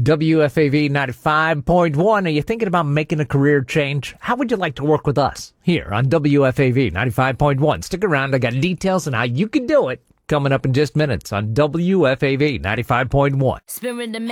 WFAV 95.1. Are you thinking about making a career change? How would you like to work with us here on WFAV 95.1? Stick around. I got details on how you can do it coming up in just minutes on WFAV 95.1.